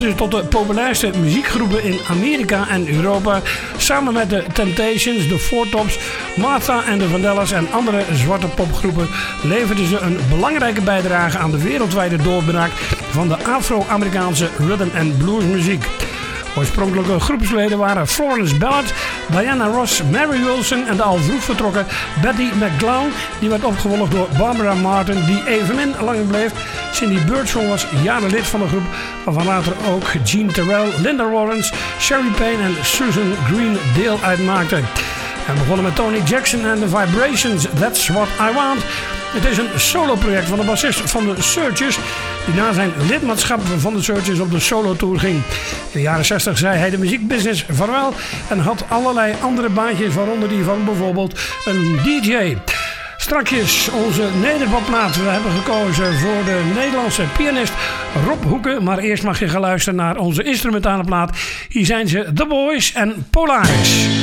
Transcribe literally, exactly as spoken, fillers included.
Tot de populairste muziekgroepen in Amerika en Europa. Samen met de Temptations, de Four Tops, Martha en de Vandellas en andere zwarte popgroepen leverden ze een belangrijke bijdrage aan de wereldwijde doorbraak van de Afro-Amerikaanse rhythm and blues muziek. Oorspronkelijke groepsleden waren Florence Ballard, Diana Ross, Mary Wilson en de al vroeg vertrokken Betty McGlown. Die werd opgevolgd door Barbara Martin, die evenmin lang bleef. Cindy Birdsong was jaren lid van de groep, waarvan later ook Gene Terrell, Linda Lawrence, Sherry Payne en Susan Green deel uitmaakten. En begonnen met Tony Jackson en The Vibrations, That's What I Want. Het is een solo-project van de bassist van de Searchers, die na zijn lidmaatschap van de Searchers op de solo-tour ging. In de jaren zestig zei hij de muziekbusiness vaarwel en had allerlei andere baantjes, waaronder die van bijvoorbeeld een D J. Strakjes onze nederpopplaat. We hebben gekozen voor de Nederlandse pianist Rob Hoeken. Maar eerst mag je gaan luisteren naar onze instrumentale plaat. Hier zijn ze The Boys en Polaris.